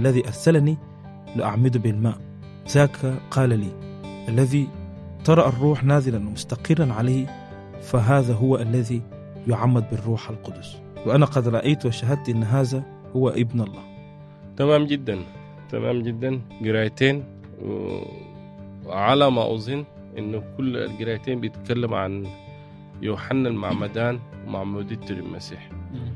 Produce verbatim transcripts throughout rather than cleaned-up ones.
الذي أرسلني لأعمد بالماء، ذاك قال لي الذي ترى الروح نازلا مستقرا عليه فهذا هو الذي يعمد بالروح القدس، وأنا قد رأيت وشهدت إن هذا هو ابن الله. تمام جدا، تمام جدا. قرايتين، وعلى ما أظن إنه كل القرايتين بيتكلم عن يوحنا المعمدان ومعموديته للمسيح.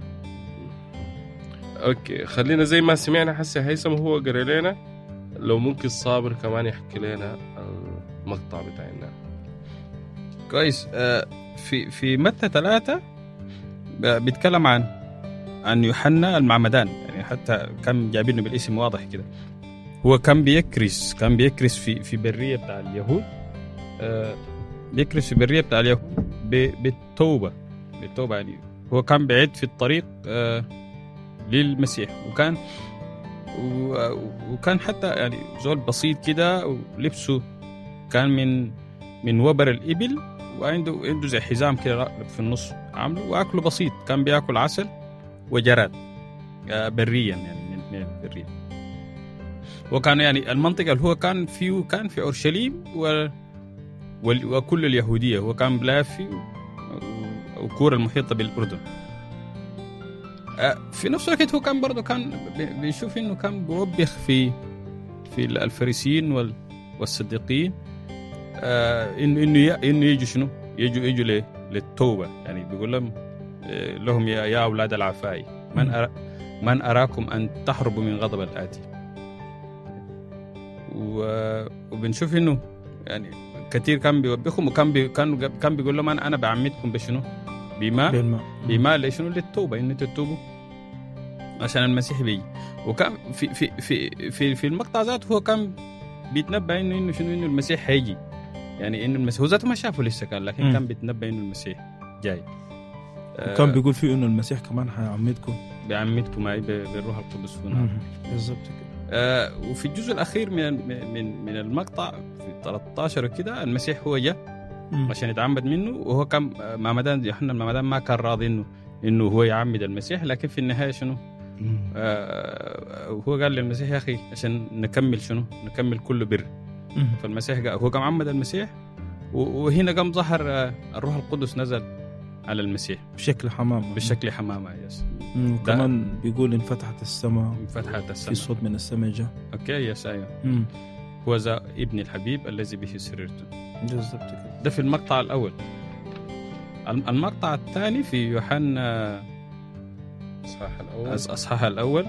أوكي، خلينا زي ما سمعنا حسي هيثم هو قرأ لنا، لو ممكن صابر كمان يحكي لنا المقطع بتاعنا. كويس. آه في في متى ثلاثة بيتكلم عن عن يوحنا المعمدان، يعني حتى كان جايبينه بالاسم واضح كده. هو كان بيكرس كان بيكرس في في برية بتاع اليهود، آه بيكرس في برية بتاع اليهود بالتوبة بالتوبة يعني هو كان بعيد في الطريق آه للمسيح، وكان وكان حتى يعني زول بسيط كده، ولبسه كان من من وبر الإبل، وعنده عنده زي حزام كده في النص عامله، وأكله بسيط، كان بيأكل عسل وجراد بريا يعني من البرية. وكان يعني المنطقة اللي هو كان فيه كان في أورشليم و وكل اليهودية، هو كان بلافي وكورة المحيطة بالأردن. في نفس الوقت هو كان برضه كان بيشوف إنه كان بيوبخ في في الفريسيين والصديقين، إنه إنه إنه يجوا شنو يجوا يجوا للتوبة، يعني بيقول لهم لهم يا يا أولاد العفاي من أرا من أراكم أن تحربوا من غضب الآتي. وبنشوف إنه يعني كثير كان بيوبخهم، وكان بي كان كان بيقول لهم أنا أنا بعمدكم بشنو بما بما لشنو للتوبة، إن تتوبوا عشان المسيح بيجي. وكان في في في في في المقطع ذاته هو كان بيتنبأ إنه إنه شنو إنه المسيح هيجي، يعني إنه المسيح هو ذاته ما شافه لسه كان، لكن م. كان بيتنبأ إنه المسيح جاي. وكان بيقول فيه إنه المسيح كمان هيعمدكم بيعمدكم أي بالروح القدس هنا بالضبط كده. آه وفي الجزء الأخير من من من المقطع في ثلاثة عشر كده المسيح هو جاء عشان يتعمد منه، وهو كان معمدان يوحنا المعمدان ما كان راضي إنه إنه هو يعمد المسيح، لكن في النهاية شنو آه هو قال للمسيح يا أخي عشان نكمل شنو نكمل كل بر. فالمسيح قال هو قام عمد المسيح، وهنا قام ظهر الروح القدس نزل على المسيح بشكل حمامة بشكل حمامة يس. وكمان بيقول انفتحت السماء انفتحت السماء في صوت من السماء جاء. اوكي يس ايوه هو ذا ابن الحبيب الذي به سررت. بالضبط كده. ده في المقطع الأول. المقطع الثاني في يوحنا اصحاح الأول اصحاح الأول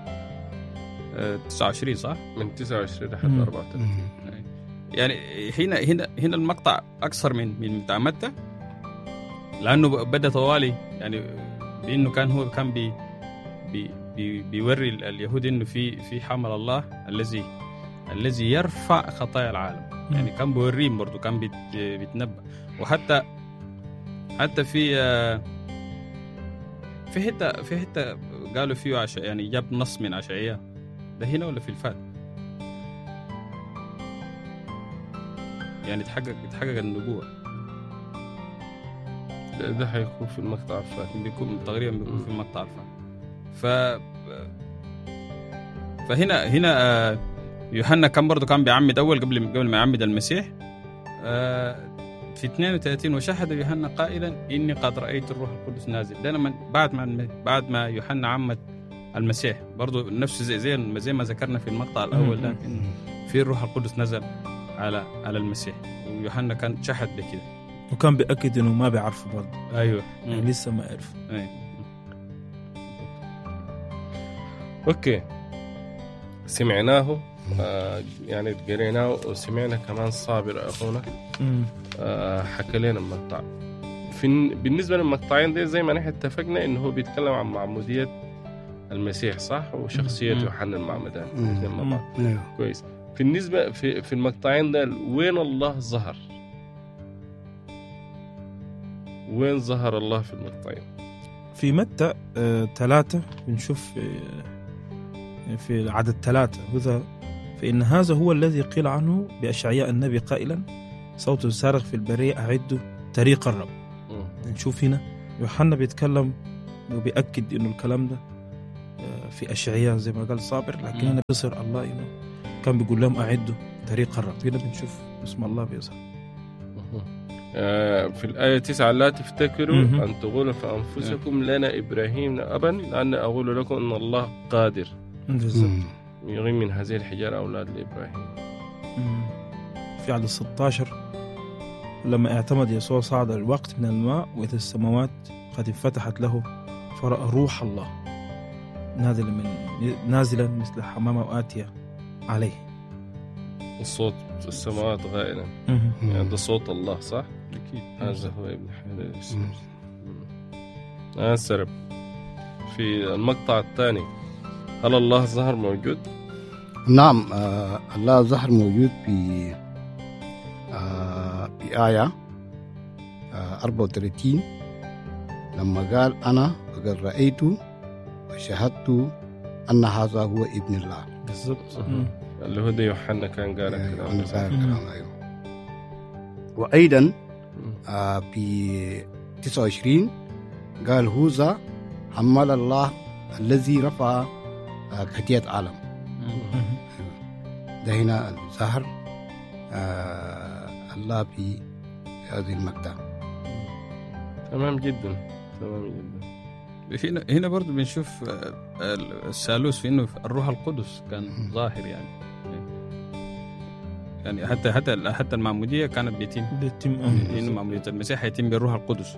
تسعة وعشرين صح؟ من تسعة وعشرين لحد أربعة وثلاثين. يعني هنا هنا هنا المقطع أكثر من من بتاع متى، لأنه بدأ طوالي يعني بأنه كان هو كان بي بي بي بيوري اليهود إنه في في حمل الله الذي الذي يرفع خطايا العالم. يعني كان بيوريهم برضو، كان بيت بيتنبأ. وحتى حتى في في حتة في حتة قالوا فيه عش يعني جاب نص من عشعية، ده هنا ولا في الفات؟ يعني تحقق تحقق النبوة. ده, ده هيكون في المقطع الفات، بيكون تقريبا بيكون في المقطع الفات. ف فهنا هنا يوحنا كان برضو كان بيعمد أول قبل قبل ما يعمد المسيح في اثنين وثلاثين، وشهد يوحنا قائلا إني قد رأيت الروح القدس نازل. ده لما بعد ما بعد ما يوحنا عمد المسيح برضو نفس زي زي, زي ما ذكرنا في المقطع الأول ده، إن في الروح القدس نزل على على المسيح، ويوحنا كان شهد بكده، وكان بيأكد إنه ما بيعرفه برضو. أيوة يعني لسه ما عرف. أيوة. أوكي، سمعناه آه يعني قريناه وسمعنا كمان صابر أخونا آه حكى لنا المقطع. في بالنسبة للمقطعين دي زي ما نحن اتفقنا إنه هو بيتكلم عن معمودية المسيح صح، وشخصية يوحنا المعمدان الاثنين مع بعض. كويس. بالنسبة في في المقطعين ده وين الله ظهر؟ وين ظهر الله في المقطعين؟ في متى آه ثلاثة بنشوف آه في عدد ثلاثة وذا فإن هذا هو الذي قيل عنه بأشعياء النبي قائلا صوت صارخ في البرية أعدوا طريق الرب. نشوف هنا يوحنا بيتكلم وبيأكد إنه الكلام ده في أشعياء زي ما قال صابر، لكن هنا بيصير الله إنه كان بيقول لهم أعدوا طريق الرب. هنا بنشوف اسم الله بيظهر في الآية تسعة: لا تفتكروا أن تقولوا في أنفسكم لنا إبراهيم أبا لأن أقول لكم أن الله قادر يغيم من هذه الحجارة أولاد لإبراهيم. في عدد ستة عشر: لما اعتمد يسوع صعد الوقت من الماء وإذا السماوات قد انفتحت له فرأى روح الله نازلا من نازلا مثل حمامة آتية عليه. الصوت السماوات غائلا، يعني ده صوت الله صح؟ أكيد. هذا هو ابن حلال. آه سرب. في المقطع الثاني: هل الله ظهر موجود؟ نعم، آه الله ظهر موجود في آه بآية آه أربعة وثلاثين لما قال أنا قد رأيت وشهدت أن هذا هو ابن الله. بالضبط. اللي هو ده يوحنا كان قال الكلام. وأيضا آه في تسعة وعشرين قال هوذا حمل الله الذي رفع آه خطية عالم. ده هنا ظهر آه الله في هذه المقطع. تمام جدا، تمام جدا. هنا هنا برضو بنشوف الثالوث في انه الروح القدس كان ظاهر يعني يعني حتى حتى حتى المعموديه كانت بيتم بيتم انه معموديه المسيح يتم بالروح القدس،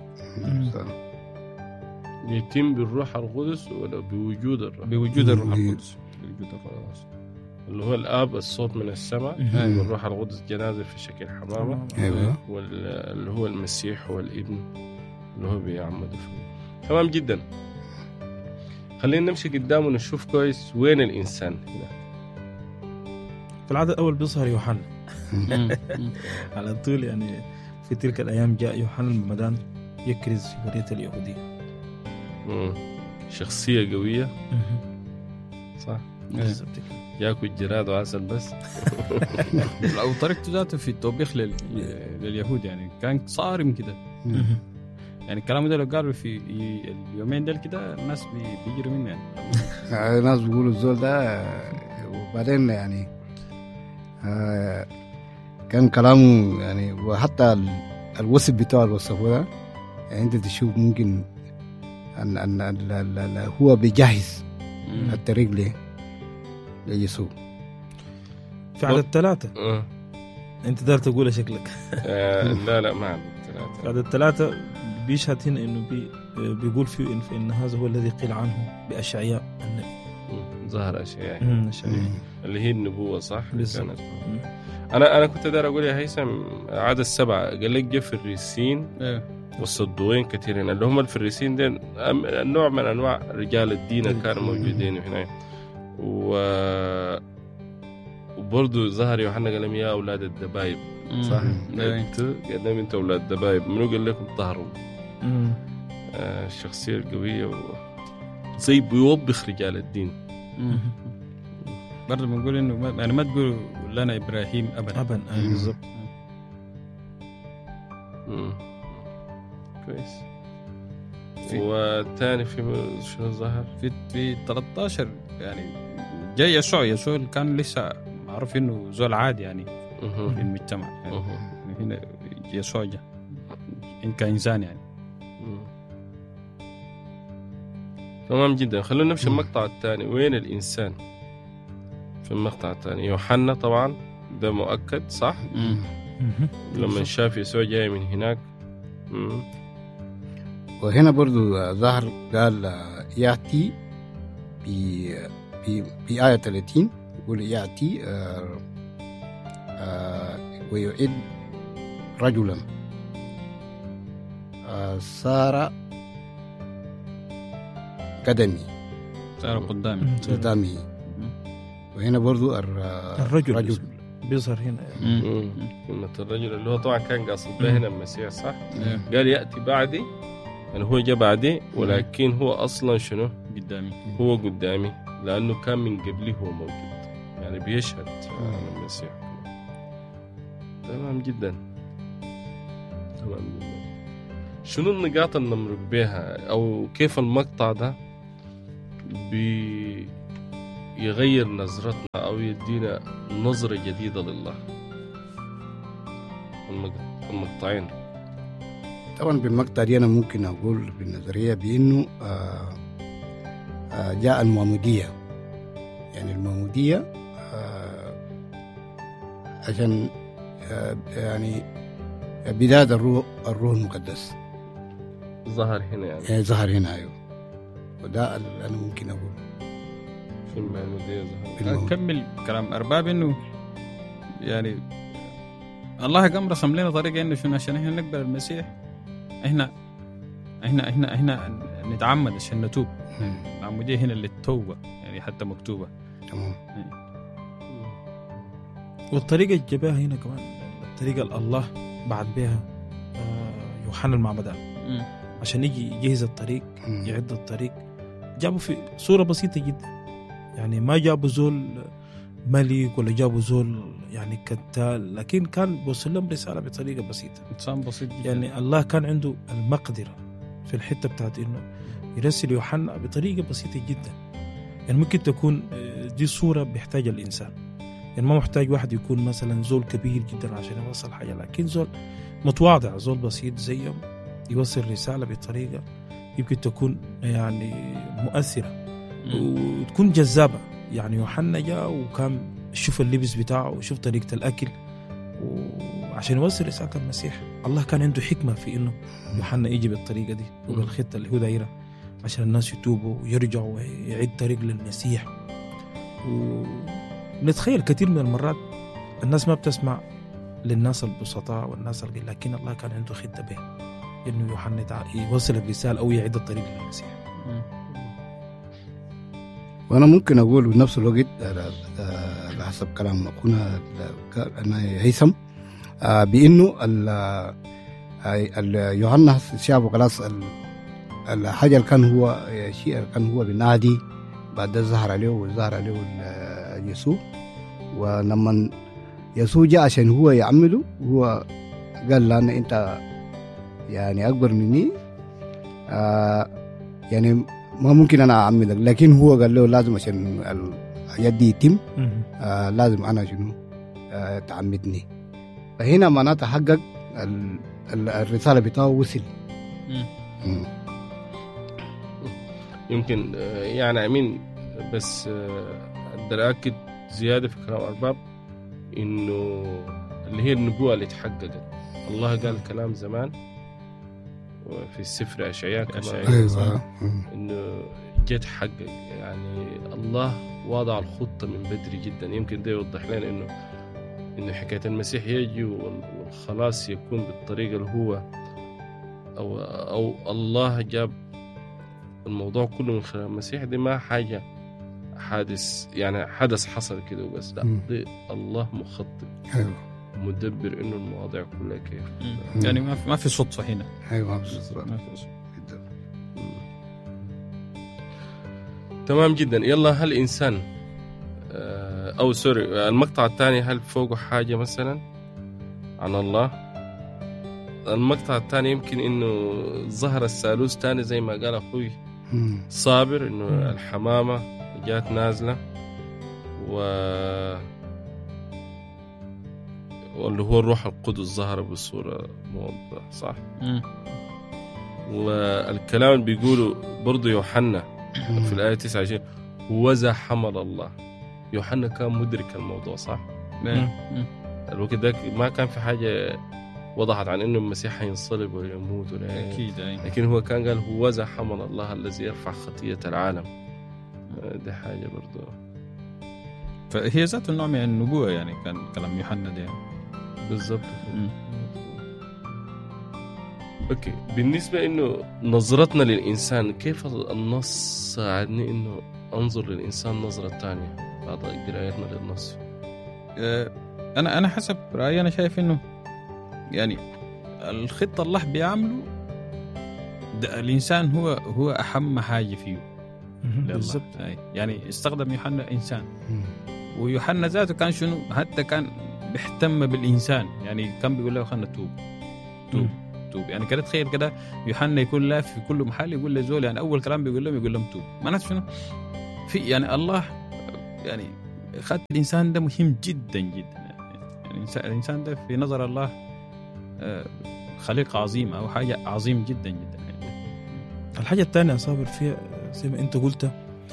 يتم بالروح القدس ولا بوجود الروح؟ بوجود الروح القدس، بوجود الروح القدس اللي هو الاب الصوت من السماء والروح القدس جنازه في شكل حمامه، واللي هو المسيح هو الابن اللي هو بيعمد فيه. تمام جدا. خلينا نمشي قدام ونشوف كويس وين الإنسان هنا. في العدد الأول بيظهر يوحنا على طول، يعني في تلك الأيام جاء يوحنا المعمدان يكرز في برية اليهودية. مم. شخصية قوية صح؟ ياكل جراد وعسل بس. أو طريقته ذاته في التوبيخ لل... لليهود يعني كان صارم كده. يعني الكلام ده لو قالوا في اليومين دول كده الناس بيجروا منه يعني. الناس بيقولوا الزول ده، وبعدين يعني آه كان كلامه يعني، وحتى الوصف بتاعه الوصف ده يعني انت تشوف ممكن ان ان, أن, أن, أن هو بيجهز الطريق له ليسوع. في عدد ثلاثة أه. انت دار تقول شكلك. آه لا لا ما عدد ثلاثة. في عدد ثلاثة بيشهد هنا انه بي بيقول فيه إن, إن هذا هو الذي قيل عنه بأشعياء النبي. ظهر أشعياء اللي هي النبوة صح؟ كانت. أنا أنا كنت دار أقول يا هيثم عدد السبعة قال لك جه الفريسين والصدوقين كثيرين اللي هم الفريسين دين نوع من أنواع رجال الدين كانوا موجودين هنا. و وبرضه ظهر يوحنا قال لهم يا أولاد الدبايب صح؟ أنتوا قدام أنتوا أولاد الدبايب، منو قال لكم طهروا؟ آه الشخصية القوية و... زي بيوبخ رجال الدين. برضه بنقول إنه يعني ما تقولوا لنا إبراهيم أبا أبا. أي بالضبط. كويس. والثاني في شنو ظهر؟ في في ثلاثة عشر يعني جاي يسوع يسوع كان لسه معروف إنه زول عادي يعني في المجتمع يعني. هنا يسوع جاء إن كإنسان يعني. تمام جدا. خلونا نمشي المقطع الثاني. وين الإنسان في المقطع الثاني؟ يوحنا طبعا ده مؤكد صح. لما شاف يسوع جاي من هناك. مم. وهنا برضو ظهر قال يأتي في في في آية ثلاثين يقول يأتي آه آه ويعد رجلا آه صار قدمي صار قدامي قدامي. وهنا برضو الرجل, الرجل بيظهر هنا كلمة الرجل اللي هو طبعا كان قاصد به هنا المسيح صح. قال يأتي بعدي يعني هو جاء بعدي، ولكن هو أصلا شنو قدامي، هو قدامي لأنه كان من قبله هو موجود يعني بيشهد عن المسيح. تمام جدا تمام جدا. شنو النقاط اللي نمرق بها أو كيف المقطع ده بيغير نظرتنا أو يدينا نظرة جديدة لله؟ المقطعين. طبعا بالمقطع دي أنا ممكن أقول بالنظرية بأنه آه آه جاء المعمودية. يعني المعمودية آه عشان آه يعني بداية الروح الروح المقدس ظهر هنا يعني. يعني ظهر هنا أيوه. وده اللي أنا ممكن أقول في المعمودية ظهر. أكمل كلام أرباب إنه يعني الله قام رسم لنا طريقة إنه شنو عشان إحنا نقبل المسيح إحنا إحنا إحنا إحنا نتعمد عشان نتوب. العمودية هنا اللي التوبة يعني حتى مكتوبة. تمام. والطريقة الجباها هنا كمان الطريقة اللي الله بعد بها يوحنا المعمدان عشان يجي يجهز الطريق يعد الطريق جابوا في صورة بسيطة جدا. يعني ما جابوا زول ملك ولا جابوا زول يعني كتال، لكن كان بيوصل لهم رسالة بطريقة بسيطة. إنسان بسيط جدا. يعني الله كان عنده المقدرة في الحتة بتاعت إنه يرسل يوحنا بطريقة بسيطة جدا. يعني ممكن تكون دي صورة بيحتاجها الإنسان. يعني ما محتاج واحد يكون مثلا زول كبير جدا عشان يوصل حاجة، لكن زول متواضع زول بسيط زيهم يوصل رسالة بطريقة يمكن تكون يعني مؤثرة وتكون جذابة. يعني يوحنا جاء وكان شوف اللبس بتاعه وشوف طريقة الأكل وعشان يوصل رسالة المسيح. الله كان عنده حكمة في إنه يوحنا يجي بالطريقة دي وبالخطة اللي هو دايرة عشان الناس يتوبوا ويرجعوا ويعيد طريق للمسيح. ونتخيل كثير من المرات الناس ما بتسمع للناس البسطاء والناس القليل، لكن الله كان عنده خطة به إنه يوحنا يوصل الرسالة أو يعيد الطريق للمسيح. وأنا ممكن أقول بنفس الوقت على حسب كلام أخونا هيثم بأنه يوحنا شافوا خلاص الحاجة اللي كان هو شيء كان هو بنادي بعد ظهر عليه وظهر عليه يسوع. ولما يسوع جاء عشان هو يعمله هو قال لأن أنت يعني أكبر مني آه يعني ما ممكن أنا أعملك، لكن هو قال له لازم عشان يدي يتم آه لازم أنا شنو آه تعمدني. فهنا معناته حقق الرسالة بتاعه وصل. يمكن يعني أمين بس أقدر أكد زيادة في كلام أرباب إنه اللي هي النبوة اللي تحققت. الله قال كلام زمان في السفر أشعياء كما أيوة. إنه جت حقق. يعني الله وضع الخطة من بدري جدا. يمكن ده يوضح لنا إنه إنه حكاية المسيح يجي والخلاص يكون بالطريقة اللي هو أو أو الله جاب الموضوع كله من خلال المسيح. دي ما حاجة حادث يعني حدث حصل كده وبس، لا دي الله مخطط أيوة. مدبر إنه المواضيع كلها كيف. يعني ما في ما في صدفة هنا. أيوة ما في صدفة. تمام جدا. يلا هل إنسان أو سوري المقطع الثاني هل فوقه حاجة مثلا عن الله؟ المقطع الثاني يمكن إنه ظهر الثالوث تاني زي ما قال أخوي صابر إنه الحمامة جات نازلة و واللي هو الروح القدس ظهر بصورة موضحة صح؟ مم. والكلام اللي بيقوله برضو يوحنا في الآية تسعة وعشرين وذا حمل الله. يوحنا كان مدرك الموضوع صح؟ مم. الوقت ذاك ما كان في حاجة وضحت عن إنه المسيح ينصلب ويموت ولا أكيد أي. لكن هو كان قال هو ذا حمل الله الذي يرفع خطية العالم. دي حاجة برضو فهي ذات النوع من النبوة يعني كان كلام يوحنا ده بالضبط. أوكي بالنسبة إنه نظرتنا للإنسان كيف النص ساعدني إنه أنظر للإنسان نظرة تانية بعد قراءتنا للنص؟ أنا أنا حسب رأيي أنا شايف إنه يعني الخطة الله بيعمله الإنسان هو هو أهم حاجة فيه بالضبط. يعني استخدم يوحنا إنسان ويوحنا ذاته كان شنو حتى كان بيهتم بالإنسان. يعني كان بيقول له خلنا توب توب توب. يعني كده تخيل كده يوحنا يكون لاف في كل محل يقول لزول، يعني أول كلام بيقول لهم يقول لهم توب. ما شنو في يعني الله يعني خد الإنسان ده مهم جدا جدا. يعني الإنسان ده في نظر الله خليقة عظيمة أو حاجة عظيم جدا جدا. الحاجة الثانية صابر فيها زي ما أنت قلت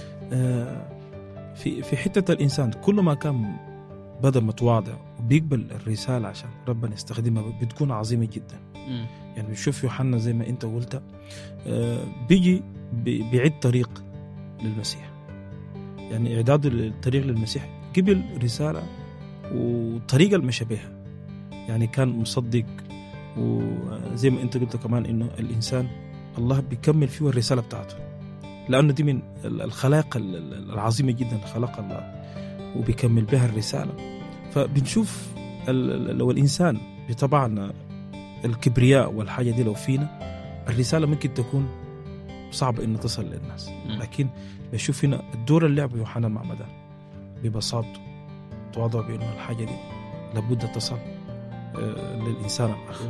في في حتة الإنسان كل ما كان بدأ متواضع وبيقبل الرسالة عشان ربنا يستخدمها بتكون عظيمة جدا. م. يعني بنشوف يوحنا زي ما أنت قلت بيجي بيعد طريق للمسيح، يعني إعداد الطريق للمسيح قبل رسالة وطريقة المشى بها، يعني كان مصدق. وزي ما أنت قلت كمان إنه الإنسان الله بيكمل فيه الرسالة بتاعته، لأنه دي من الخلاق العظيمة جدا خلق الله وبيكمل بها الرسالة. فبنشوف لو الإنسان بطبعنا الكبرياء والحاجة دي لو فينا الرسالة ممكن تكون صعبة إنه تصل للناس، لكن بشوف هنا الدور اللي لعبه يوحنا المعمدان ببساطته تواضع بأنه الحاجة دي لابد تصل للإنسان الآخر.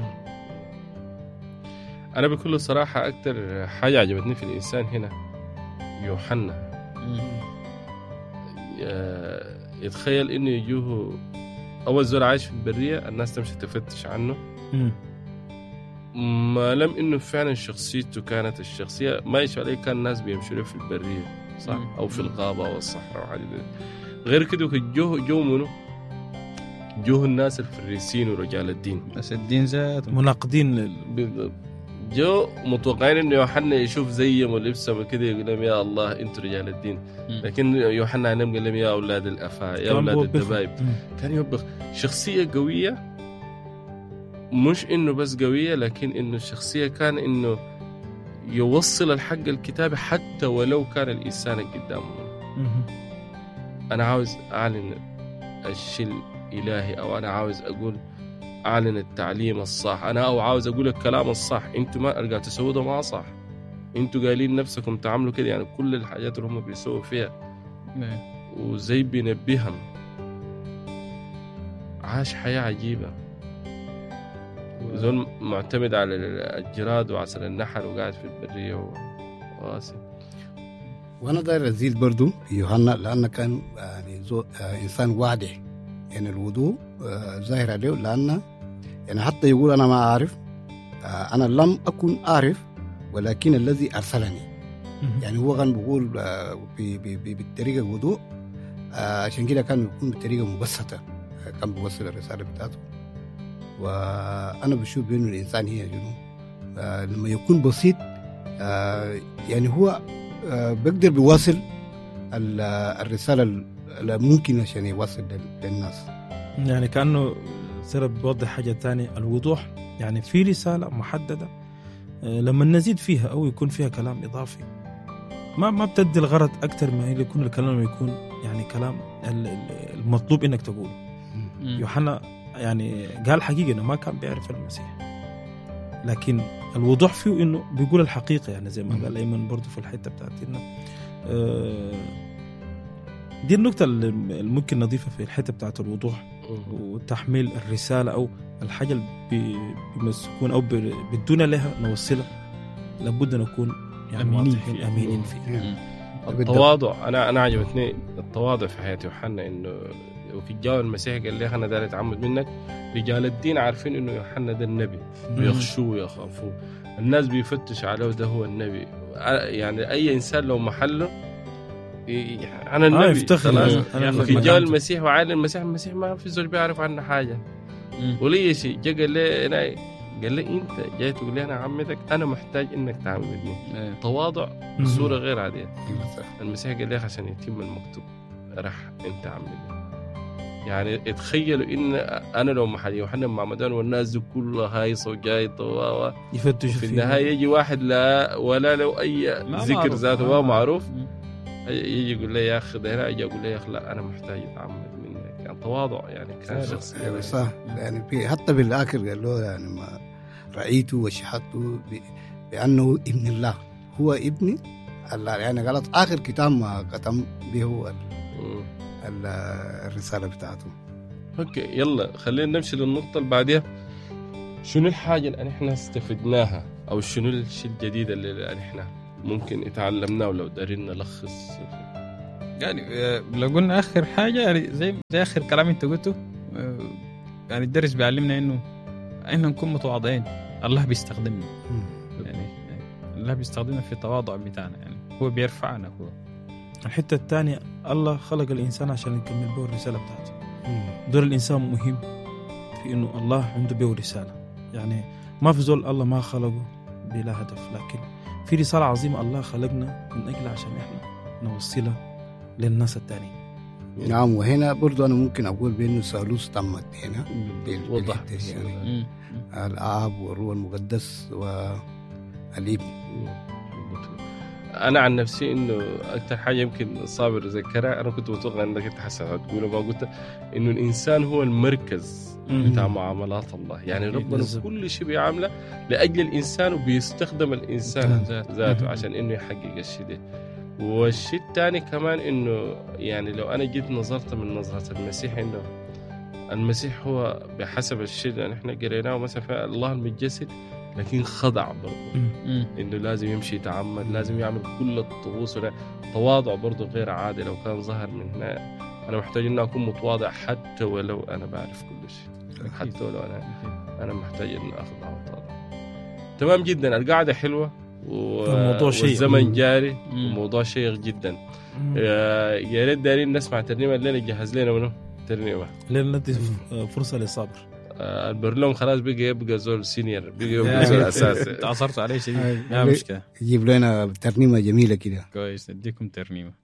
أنا بكل صراحة أكتر حاجة عجبتني في الإنسان هنا يوحنا، يتخيل إنه يجوه أول زول عايش في البرية الناس تمشي تفتش عنه، ما لم إنه فعلا شخصيته كانت الشخصية ما يشوف عليه، كان الناس بيمشوا له في البرية صح أو في الغابة أو الصحراء وحاجة غير كده. جوه جو منه جوه الناس الفريسين ورجال الدين، بس الدين ذات مناقضين لل... جو متوقعين انه يوحنا يشوف زيهم ولبسهم كده يقول لهم يا الله انتوا رجال الدين، لكن يوحنا عنهم قال لهم يا اولاد الافا يا اولاد الدبايب. كان يوبخ شخصيه قويه، مش انه بس قويه لكن انه الشخصيه كان انه يوصل الحق الكتابي حتى ولو كان الانسان قدامه. انا عاوز اعلن الشيء الالهي، او انا عاوز اقول أعلن التعليم الصح، أنا أو عاوز أقول الكلام الصح، أنتوا ما أرجع تسووا ده ما صح، أنتوا قايلين نفسكم تعملوا كده. يعني كل الحاجات اللي هم بيسووا فيها وزي بينبههم. عاش حياة عجيبة، زول معتمد على الجراد وعسل النحل وقاعد في البرية وواسم. وأنا داير أزيد برضو يوحنا لأنه كان يعني إنسان واضح، يعني الوضوء ظاهر عليه، لأنه يعني حتى يقول أنا ما أعرف، أنا لم أكن أعرف ولكن الذي أرسلني. يعني هو كان بيقول بالطريقة الوضوء، عشان كده كان يكون بالطريقة مبسطة، كان بيوصل الرسالة بتاعته. وأنا بشوف بأنه الإنسان هي جنوب لما يكون بسيط، يعني هو بيقدر بيواصل الرسالة ممكن عشان يوصل للناس. يعني كأنه سرب بيوضح حاجة تانية، الوضوح يعني في رسالة محددة لما نزيد فيها أو يكون فيها كلام إضافي ما ما بتدي الغرض أكتر ما يكون الكلام يكون يعني كلام المطلوب إنك تقوله. يوحنا يعني قال حقيقة إنه ما كان بيعرف المسيح، لكن الوضوح فيه إنه بيقول الحقيقة، يعني زي ما قال أيمن برضو في الحتة بتاعتنا. دي النقطة اللي ممكن نضيفها في الحتة بتاعت الوضوح وتحميل الرسالة أو الحاجة اللي بيمسكون أو بدون لها نوصلها، لابد نكون يعني واضحين أمينين فيه. التواضع، أنا أنا عجبتني التواضع في حياة يوحنا، إنه وفي جاء المسيح قال لي أنا داري أتعمد منك. رجال الدين عارفين إنه يوحنا ده النبي، بيخشوه ويخافوه، الناس بيفتش عليه ده هو النبي. يعني أي إنسان لو محله أنا النبي آه يفتخر. في جاء المسيح وعالم المسيح المسيح ما في زول بيعرف عنه حاجة ولي شيء. جاء قال لي أنا قال لي أنت جاي تقول لي أنا عمتك، أنا محتاج إنك تعمدني. تواضع بصورة غير عادية. المسيح قال لي عشان يتم المكتوب راح أنت عمدني. يعني اتخيلوا إن أنا لو محل يوحنا معمدان والناس دي كلها هايصة وجاي طوا يفتشوا في النهاية يجي واحد لا ولا لو أي ذكر ذاته ما معروف، يجي يقول لي يا أخي ده هنا، يجي يقول لي يا أخي لا أنا محتاج أتعمد منك. يعني تواضع يعني كان شخصية صح. يعني في حتى بالآخر قال له يعني ما رأيته وشهدته بأنه ابن الله، هو ابن الله. يعني قالت آخر كتاب ما ختم به هو الرسالة بتاعته. اوكي يلا خلينا نمشي للنقطة اللي بعدها. شنو الحاجة اللي احنا استفدناها او شنو الشيء الجديد اللي احنا ممكن اتعلمناه ولو دارين نلخص؟ يعني لو قلنا اخر حاجه يعني زي زي اخر كلام انت قلته، يعني الدرس بيعلمنا انه احنا نكون متواضعين، الله بيستخدمنا يعني الله بيستخدمنا في التواضع بتاعنا، يعني هو بيرفعنا. هو الحته الثانيه الله خلق الانسان عشان يكمل به الرساله بتاعته. دور الانسان مهم في انه الله عنده به رساله، يعني ما في زول الله ما خلقه بلا هدف، لكن في رساله عظيمه الله خلقنا من اجل عشان احنا نوصلها للناس التانيين. نعم. وهنا برضو أنا ممكن أقول بأنه ثالوث تمت هنا وضح يعني الآب والروح المقدس والابن. أنا عن نفسي إنه أكتر حاجة يمكن صابر ذكرها، أنا كنت متوقع إنك أنت حسنا تقوله ما قلت، إنه الإنسان هو المركز بتاع معاملات الله، يعني ربنا كل شيء بيعمله لأجل الإنسان وبيستخدم الإنسان ذاته عشان إنه يحقق الشيء ده. والشيء الثاني كمان إنه يعني لو أنا جيت نظرت من نظرة المسيح، إنه المسيح هو بحسب الشيء اللي نحن قريناه مثلا في الله المتجسد، لكن خضع برضه، إنه لازم يمشي يتعمد، لازم يعمل كل الطقوس، تواضع برضه غير عادي. لو كان ظهر من هنا أنا محتاج إنه أكون متواضع حتى ولو أنا بعرف كل شيء، حتى ولو أنا أنا محتاج إنه أخضع وأتواضع. تمام جدا. القاعدة حلوة والموضوع شيق والزمن جاري وموضوع شيق جدا. يا ريت دارين نسمع ترنيمة الليلة، جهز لنا منه ترنيمة لين ندي فرصة لصابر. البرلوم خلاص بقى يبقى زول سينيور، بقى يبقى زول أساسي. تعصرت عليه شيء، لا مشكلة. يجيب لنا ترنيمة جميلة كده. كويس، نديكم ترنيمة.